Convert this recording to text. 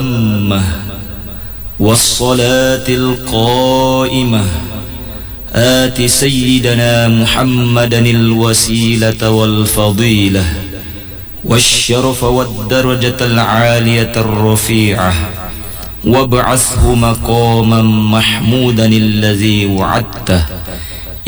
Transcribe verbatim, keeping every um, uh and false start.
التامة والصلاة القائمة آت سيدنا محمدا الوسيلة والفضيلة والشرف والدرجة العالية الرفيعة وابعثه مقاما محمودا الذي وعدته